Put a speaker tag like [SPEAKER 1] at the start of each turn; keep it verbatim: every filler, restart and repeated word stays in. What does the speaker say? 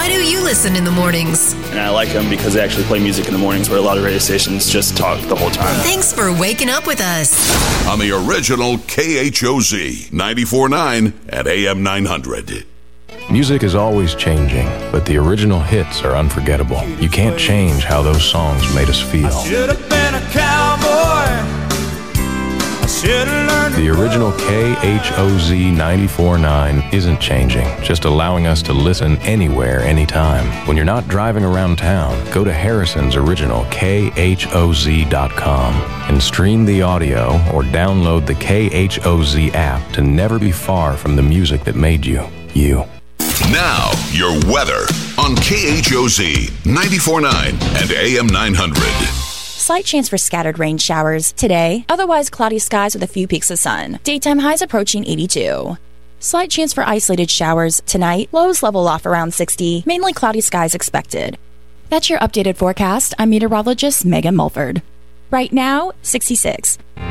[SPEAKER 1] Why do you listen in the mornings?
[SPEAKER 2] And I like them because they actually play music in the mornings where a lot of radio stations just talk the whole time.
[SPEAKER 1] Thanks for waking up with us.
[SPEAKER 3] On the original K H O Z ninety-four point nine at A M nine hundred.
[SPEAKER 4] Music is always changing, but the original hits are unforgettable. You can't change how those songs made us feel.
[SPEAKER 5] I should have been a cowboy. I should have learned.
[SPEAKER 4] The original K H O Z ninety-four point nine isn't changing, just allowing us to listen anywhere, anytime. When you're not driving around town, go to Harrison's original K H O Z dot com and stream the audio or download the K H O Z app to never be far from the music that made you, you.
[SPEAKER 3] Now, your weather on K H O Z ninety-four point nine and A M nine hundred.
[SPEAKER 6] Slight chance for scattered rain showers today. Otherwise, cloudy skies with a few peaks of sun. Daytime highs approaching eighty-two. Slight chance for isolated showers tonight. Lows level off around sixty. Mainly cloudy skies expected. That's your updated forecast. I'm meteorologist Megan Mulford. Right now, sixty-six.